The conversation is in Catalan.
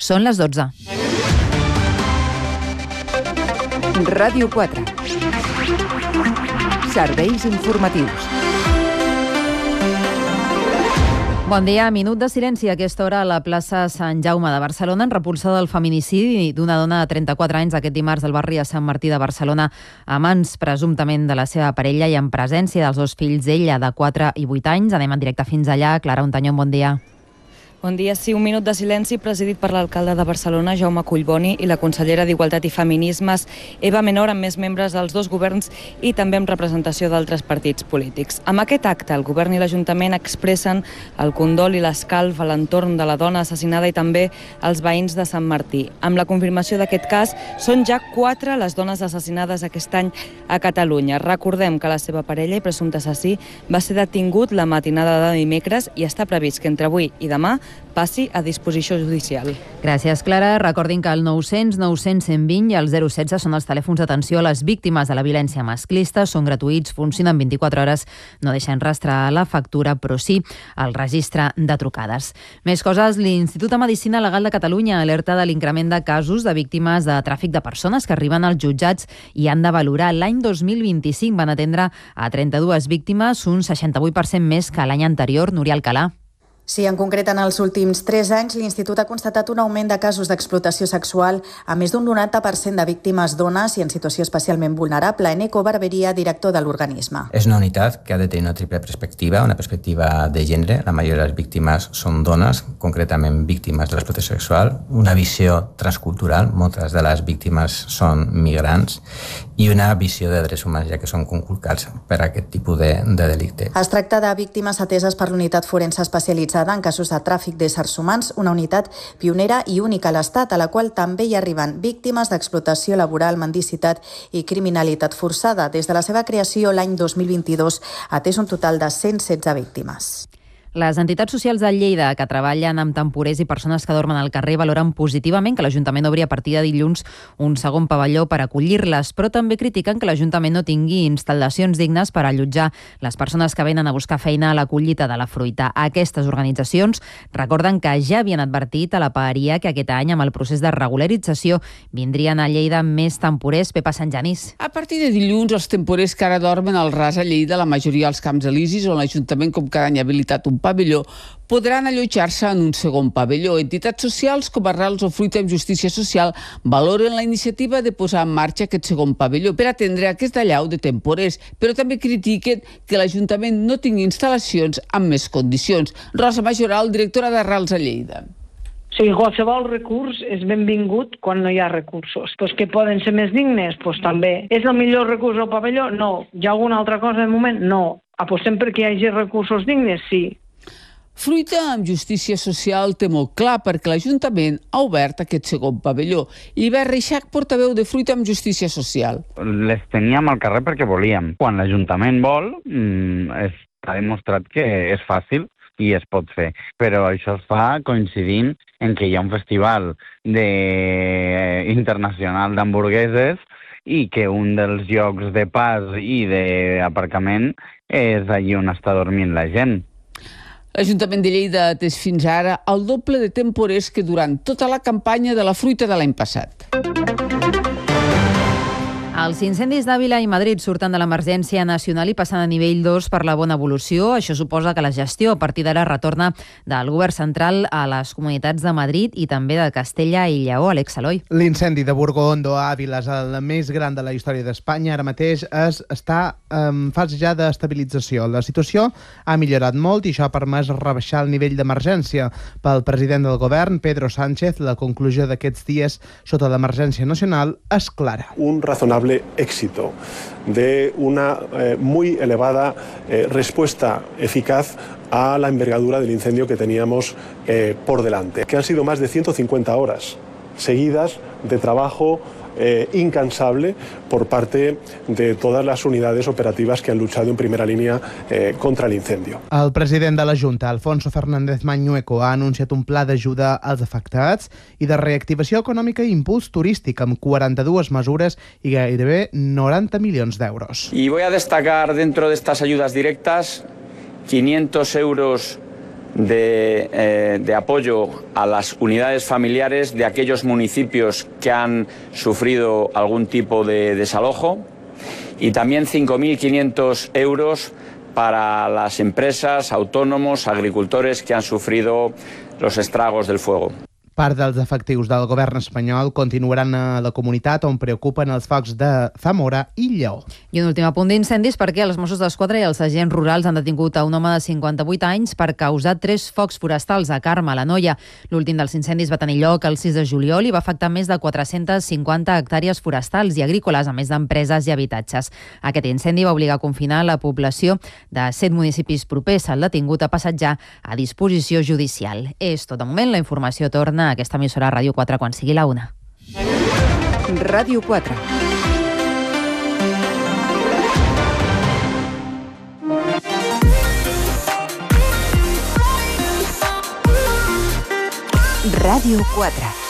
Són les 12. Ràdio 4. Serveis informatius. Bon dia. Minut de silenci a aquesta hora a la plaça Sant Jaume de Barcelona en repulsa del feminicidi d'una dona de 34 anys aquest dimarts al barri de Sant Martí de Barcelona a mans presumptament de la seva parella i en presència dels dos fills d'ella de 4 i 8 anys. Anem en directe fins allà. Clara Ontañón, bon dia. Bon dia. Sí, un minut de silenci presidit per l'alcalde de Barcelona, Jaume Collboni, i la consellera d'Igualtat i Feminismes, Eva Menor, amb més membres dels dos governs i també amb representació d'altres partits polítics. Amb aquest acte, el govern i l'Ajuntament expressen el condol i l'escalf a l'entorn de la dona assassinada i també als veïns de Sant Martí. Amb la confirmació d'aquest cas, són ja 4 les dones assassinades aquest any a Catalunya. Recordem que la seva parella i presumpte assassí va ser detingut la matinada de dimecres i està previst que entre avui i demà passi a disposició judicial. Gràcies, Clara. Recordin que el 900 900 120 i el 016 són els telèfons d'atenció a les víctimes de la violència masclista. Són gratuïts, funcionen 24 hores, no deixen rastre a la factura, però sí al registre de trucades. Més coses, l'Institut de Medicina Legal de Catalunya alerta de l'increment de casos de víctimes de tràfic de persones que arriben als jutjats i han de valorar. L'any 2025 van atendre a 32 víctimes, un 68% més que l'any anterior. Núria Alcalà. Sí, en concret, en els últims 3 anys, l'Institut ha constatat un augment de casos d'explotació sexual a més d'un 90% de víctimes dones i en situació especialment vulnerable. Eneco Barberia, director de l'organisme. És una unitat que ha de tenir una triple perspectiva, una perspectiva de gènere. La majoria de les víctimes són dones, concretament víctimes de l'explotació sexual. Una visió transcultural, moltes de les víctimes són migrants, i una visió de drets humans, ja que són conculcats per aquest tipus de delicte. Es tracta de víctimes ateses per l'unitat forense especialitzada en casos de tràfic d'éssers humans, una unitat pionera i única a l'Estat, a la qual també hi arriben víctimes d'explotació laboral, mendicitat i criminalitat forçada. Des de la seva creació l'any 2022 ha atès un total de 116 víctimes. Les entitats socials de Lleida que treballen amb temporers i persones que dormen al carrer valoren positivament que l'Ajuntament obri a partir de dilluns un segon pavelló per acollir-les, però també critiquen que l'Ajuntament no tingui instal·lacions dignes per allotjar les persones que venen a buscar feina a la collita de la fruita. Aquestes organitzacions recorden que ja havien advertit a la paeria que aquest any, amb el procés de regularització, vindrien a Lleida més temporers. Pepa Sant Genís. A partir de dilluns, els temporers que ara dormen al ras a Lleida, la majoria als Camps Elisis, on l'Ajuntament com cada any ha habilitat un pavelló, podran allotjar-se en un segon pavelló. Entitats socials com Arrels o Fruita amb Justícia Social valoren la iniciativa de posar en marxa aquest segon pavelló per atendre aquest allau de temporers, però també critiquen que l'Ajuntament no tingui instal·lacions amb més condicions. Rosa Majoral, directora d'Arrels a Lleida. O sigui, qualsevol recurs és benvingut quan no hi ha recursos. Pues que poden ser més dignes? Pues també. És el millor recurs al pavelló? No. Hi ha alguna altra cosa de moment? No. Apostem perquè hi hagi recursos dignes? Sí. Fruita amb Justícia Social té molt clar perquè l'Ajuntament ha obert aquest segon pavelló. Llibert Reixac, portaveu de Fruita amb Justícia Social. Les teníem al carrer perquè volíem. Quan l'Ajuntament vol, està demostrat que és fàcil i es pot fer. Però això es fa coincidint en que hi ha un festival internacional d'hamburgueses i que un dels llocs de pas i d'aparcament és allí on està dormint la gent. L'Ajuntament de Lleida ha atès fins ara el doble de temporers que durant tota la campanya de la fruita de l'any passat. Els incendis d'Àvila i Madrid surten de l'emergència nacional i passen a nivell 2 per la bona evolució. Això suposa que la gestió a partir d'ara retorna del govern central a les comunitats de Madrid i també de Castella i Lleó. Alex Saloi. L'incendi de Burgondo a Àvila és el més gran de la història d'Espanya. Ara mateix està en fase ja d'estabilització. La situació ha millorat molt i això ha permès rebaixar el nivell d'emergència. Pel president del govern, Pedro Sánchez, la conclusió d'aquests dies sota l'emergència nacional és clara. Un razonable éxito de una muy elevada respuesta eficaz a la envergadura del incendio que teníamos por delante, que han sido más de 150 horas seguidas de trabajo incansable por parte de todas las unidades operativas que han luchado en primera línea contra el incendio. El president de la Junta, Alfonso Fernández Mañueco, ha anunciat un pla d'ajuda als afectats i de reactivació econòmica i impuls turístic amb 42 mesures i gairebé 90 milions d'euros. Y voy a destacar dentro de estas ayudas directas 500 euros de apoyo a las unidades familiares de aquellos municipios que han sufrido algún tipo de desalojo y también 5.500 euros para las empresas, autónomos, agricultores que han sufrido los estragos del fuego. Part dels efectius del govern espanyol continuaran a la comunitat on preocupen els focs de Zamora i Lleó. I un últim apunt d'incendis perquè els Mossos d'Esquadra i els agents rurals han detingut a un home de 58 anys per causar 3 focs forestals a Carme, a l'Anoia. L'últim dels incendis va tenir lloc el 6 de juliol i va afectar més de 450 hectàrees forestals i agrícoles, a més d'empreses i habitatges. Aquest incendi va obligar a confinar la població de 7 municipis propers. El detingut ha passat ja a disposició judicial. És tot de moment. La informació torna a aquesta emissora Ràdio 4 quan sigui la 1. Ràdio 4. Ràdio 4.